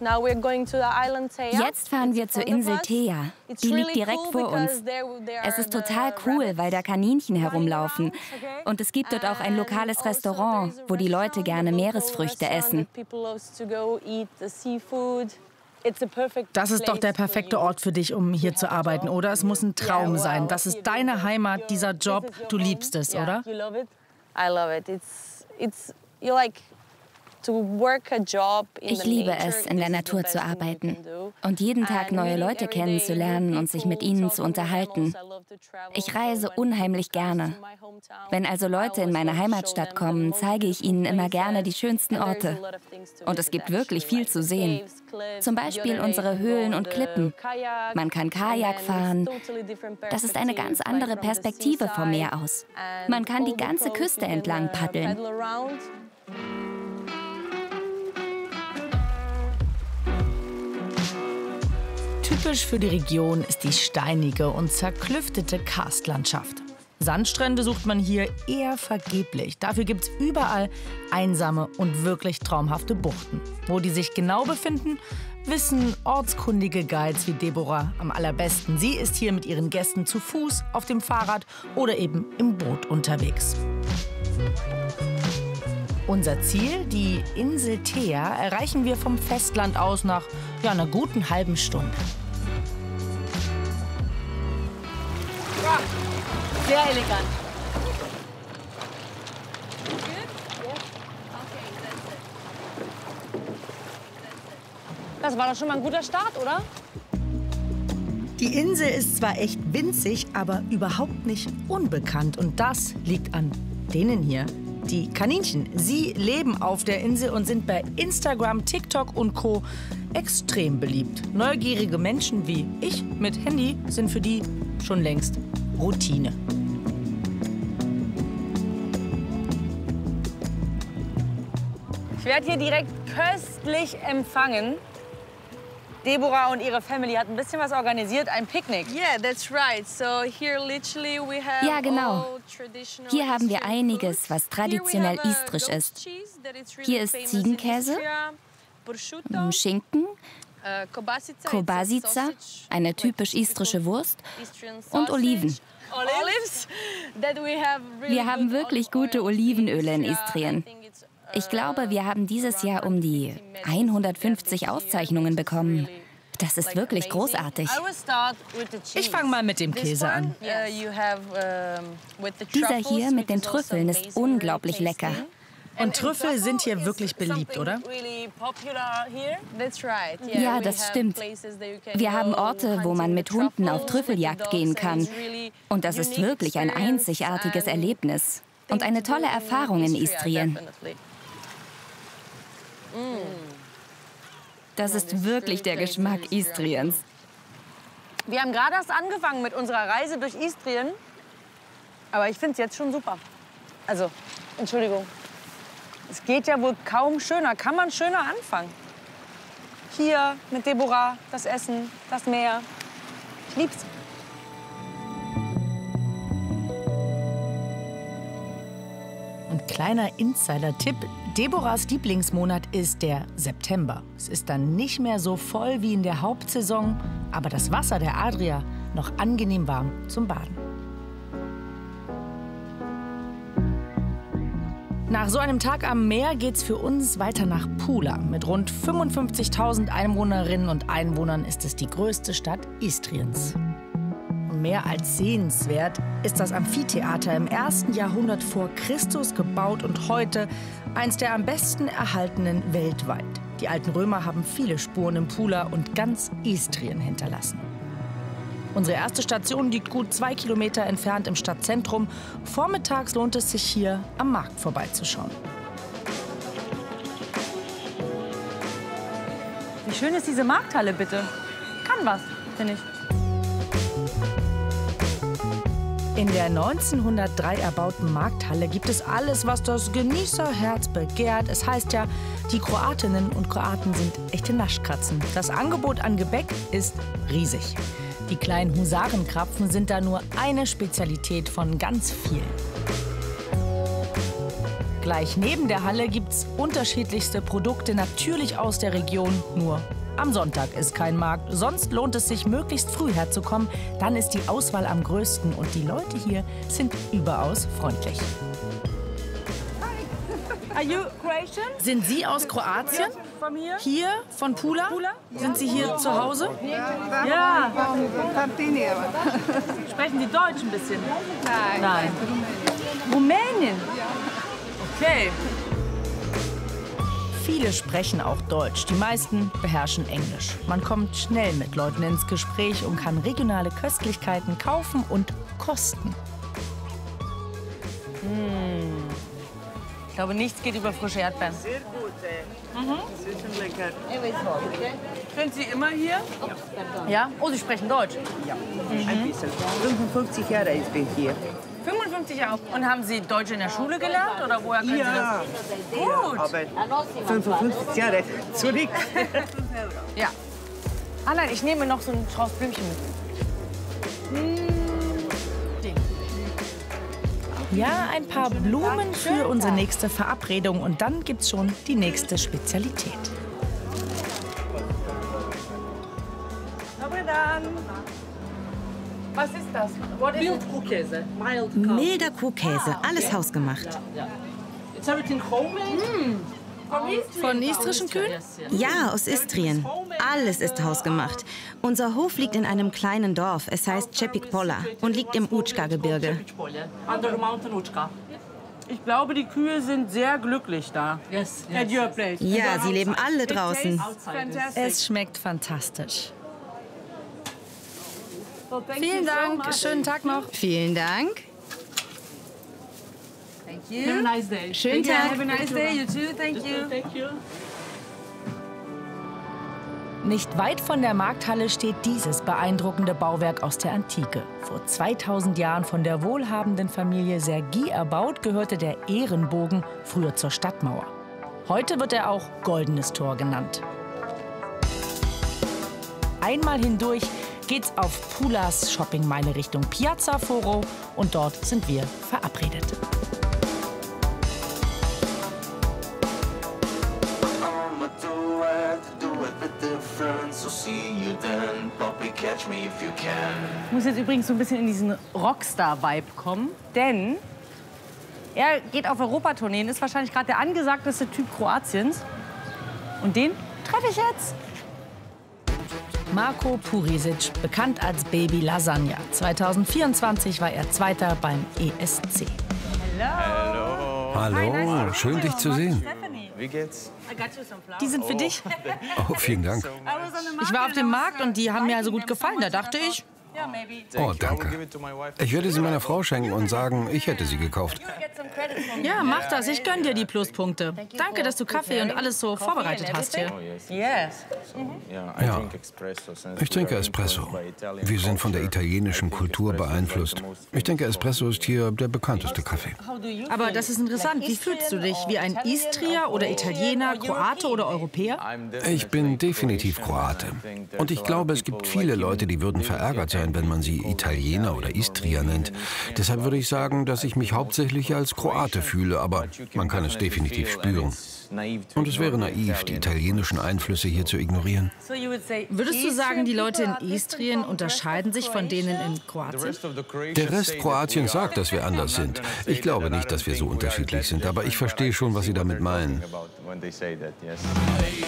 Jetzt fahren wir zur Insel Thea. Die liegt direkt vor uns. Es ist total cool, weil da Kaninchen herumlaufen. Und es gibt dort auch ein lokales Restaurant, wo die Leute gerne Meeresfrüchte essen. Das ist doch der perfekte Ort für dich, um hier zu arbeiten, oder? Es muss ein Traum sein. Das ist deine Heimat, dieser Job. Du liebst es, oder? Ich liebe es, in der Natur zu arbeiten und jeden Tag neue Leute kennenzulernen und sich mit ihnen zu unterhalten. Ich reise unheimlich gerne. Wenn also Leute in meine Heimatstadt kommen, zeige ich ihnen immer gerne die schönsten Orte. Und es gibt wirklich viel zu sehen. Zum Beispiel unsere Höhlen und Klippen. Man kann Kajak fahren. Das ist eine ganz andere Perspektive vom Meer aus. Man kann die ganze Küste entlang paddeln. Typisch für die Region ist die steinige und zerklüftete Karstlandschaft. Sandstrände sucht man hier eher vergeblich. Dafür gibt es überall einsame und wirklich traumhafte Buchten. Wo die sich genau befinden, wissen ortskundige Guides wie Deborah am allerbesten. Sie ist hier mit ihren Gästen zu Fuß, auf dem Fahrrad oder eben im Boot unterwegs. Unser Ziel, die Insel Thea, erreichen wir vom Festland aus nach einer guten halben Stunde. Ja, sehr elegant. Das war doch schon mal ein guter Start, oder? Die Insel ist zwar echt winzig, aber überhaupt nicht unbekannt. Und das liegt an denen hier. Die Kaninchen, sie leben auf der Insel und sind bei Instagram, TikTok und Co. extrem beliebt. Neugierige Menschen wie ich mit Handy sind für die schon längst Routine. Ich werde hier direkt köstlich empfangen. Deborah und ihre Family hat ein bisschen was organisiert, ein Picknick. Ja, genau. Hier haben wir einiges, was traditionell istrisch ist. Hier ist Ziegenkäse, Schinken, Kobasica, eine typisch istrische Wurst, und Oliven. Wir haben wirklich gute Olivenöle in Istrien. Ich glaube, wir haben dieses Jahr um die 150 Auszeichnungen bekommen. Das ist wirklich großartig. Ich fange mal mit dem Käse an. Dieser hier mit den Trüffeln ist unglaublich lecker. Und Trüffel sind hier wirklich beliebt, oder? Ja, das stimmt. Wir haben Orte, wo man mit Hunden auf Trüffeljagd gehen kann. Und das ist wirklich ein einzigartiges Erlebnis. Und eine tolle Erfahrung in Istrien. Das ist wirklich der Geschmack Istriens. Wir haben gerade erst angefangen mit unserer Reise durch Istrien. Aber ich finde es jetzt schon super. Also, Entschuldigung. Es geht ja wohl kaum schöner. Kann man schöner anfangen? Hier mit Deborah, das Essen, das Meer. Ich lieb's. Und kleiner Insider-Tipp: Deborahs Lieblingsmonat ist der September. Es ist dann nicht mehr so voll wie in der Hauptsaison, aber das Wasser der Adria noch angenehm warm zum Baden. Nach so einem Tag am Meer geht's für uns weiter nach Pula. Mit rund 55.000 Einwohnerinnen und Einwohnern ist es die größte Stadt Istriens. Und mehr als sehenswert ist das Amphitheater im 1. Jahrhundert vor Christus gebaut und heute eins der am besten erhaltenen weltweit. Die alten Römer haben viele Spuren in Pula und ganz Istrien hinterlassen. Unsere erste Station liegt gut 2 Kilometer entfernt im Stadtzentrum. Vormittags lohnt es sich hier am Markt vorbeizuschauen. Wie schön ist diese Markthalle, bitte? Kann was, finde ich. In der 1903 erbauten Markthalle gibt es alles, was das Genießerherz begehrt. Es heißt ja, die Kroatinnen und Kroaten sind echte Naschkatzen. Das Angebot an Gebäck ist riesig. Die kleinen Husarenkrapfen sind da nur eine Spezialität von ganz vielen. Gleich neben der Halle gibt's unterschiedlichste Produkte, natürlich aus der Region, nur am Sonntag ist kein Markt. Sonst lohnt es sich, möglichst früh herzukommen. Dann ist die Auswahl am größten und die Leute hier sind überaus freundlich. Are you Croatian? Sind Sie aus Kroatien? Hier, von Pula? Sind Sie hier zu Hause? Ja. Sprechen Sie Deutsch ein bisschen? Nein. Rumänien? Okay. Viele sprechen auch Deutsch, die meisten beherrschen Englisch. Man kommt schnell mit Leuten ins Gespräch und kann regionale Köstlichkeiten kaufen und kosten. Ich glaube, nichts geht über frische Erdbeeren. Sehr gut, das ist schon lecker. Sind Sie immer hier? Ja. Oh, Sie sprechen Deutsch? Ja, ein bisschen. 55 Jahre ich bin hier. 55 Jahre. Und haben Sie Deutsch in der Schule gelernt oder woher können Sie Ja, das? Gut. aber 55 Jahre zurück. Ja. Ah nein, ich nehme noch so einen Strauß Blümchen mit. Ja, ein paar Blumen für unsere nächste Verabredung und dann gibt's schon die nächste Spezialität. Was ist das? Kuhkäse. Milder Kuhkäse, alles hausgemacht. It's everything homemade. Von istrischen Kühen? Ja, aus Istrien. Alles ist hausgemacht. Unser Hof liegt in einem kleinen Dorf. Es heißt Čepik-Pola und liegt im Učka-Gebirge. Under the mountain Učka. Ich glaube, die Kühe sind sehr glücklich da. Yes, At your place. Ja, sie leben alle draußen. Es schmeckt fantastisch. Vielen Dank, schönen Tag noch. Vielen Dank. Have a nice day. Schönen Tag. Have a nice day, you too. Thank you. Thank you. Nicht weit von der Markthalle steht dieses beeindruckende Bauwerk aus der Antike. Vor 2000 Jahren von der wohlhabenden Familie Sergi erbaut, gehörte der Ehrenbogen früher zur Stadtmauer. Heute wird er auch Goldenes Tor genannt. Einmal hindurch geht's auf Pulas Shoppingmeile Richtung Piazza Foro und dort sind wir verabredet. Ich muss jetzt übrigens so ein bisschen in diesen Rockstar-Vibe kommen, denn er geht auf Europatourneen, ist wahrscheinlich gerade der angesagteste Typ Kroatiens. Und den treffe ich jetzt. Marko Purisic, bekannt als Baby Lasagna. 2024 war er Zweiter beim ESC. Hallo, schön dich zu sehen. Wie geht's? Die sind für dich. Oh, vielen Dank. Ich war auf dem Markt und die haben mir also gut gefallen. Da dachte ich, Oh, danke. Ich werde sie meiner Frau schenken und sagen, ich hätte sie gekauft. ja, mach das. Ich gönn dir die Pluspunkte. Danke, dass du Kaffee und alles so vorbereitet hast hier. Yes. Ja, ich trinke Espresso. Wir sind von der italienischen Kultur beeinflusst. Ich denke, Espresso ist hier der bekannteste Kaffee. Aber das ist interessant. Wie fühlst du dich? Wie ein Istrier oder Italiener, Kroate oder Europäer? Ich bin definitiv Kroate. Und ich glaube, es gibt viele Leute, die würden verärgert sein, wenn man sie Italiener oder Istrier nennt. Deshalb würde ich sagen, dass ich mich hauptsächlich als Kroate fühle, aber man kann es definitiv spüren. Und es wäre naiv, die italienischen Einflüsse hier zu ignorieren. Würdest du sagen, die Leute in Istrien unterscheiden sich von denen in Kroatien? Der Rest Kroatiens sagt, dass wir anders sind. Ich glaube nicht, dass wir so unterschiedlich sind, aber ich verstehe schon, was sie damit meinen.